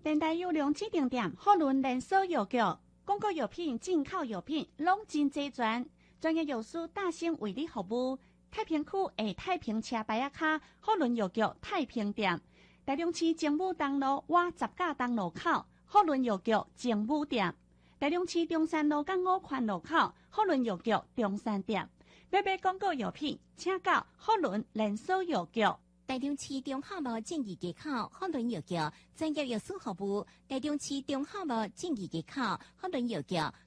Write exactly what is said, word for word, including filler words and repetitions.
电台有良指定店，好论连锁药局，广告药品、进口药品，拢真齐全。专业药师大兴为你服务。太平区下太平车牌仔卡，好论药局太平店。台中市政府东路瓦十架东路口，好论药局政府店。台中市中山路港五环路口，好论药局中山店。要买广告药品，请到好论连锁药局。 台中市中华路正义街口好伦药局专业药师服务，台中市中华路正义街口好伦药局